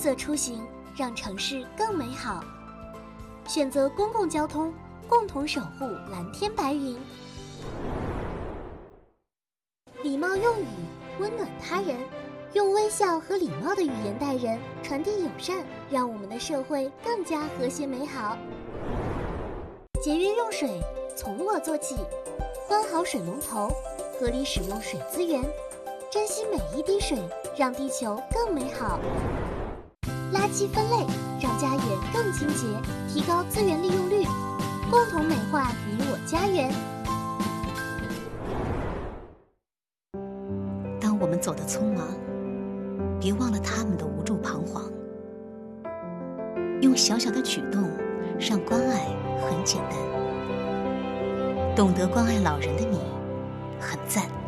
色出行，让城市更美好。选择公共交通，共同守护蓝天白云。礼貌用语，温暖他人。用微笑和礼貌的语言待人，传递友善，让我们的社会更加和谐美好。节约用水，从我做起。关好水龙头，合理使用水资源，珍惜每一滴水，让地球更美好。垃圾分类，让家园更清洁，提高资源利用率，共同美化你我家园。 当我们走得匆忙，别忘了他们的无助彷徨。用小小的举动，让关爱很简单。懂得关爱老人的你，很赞。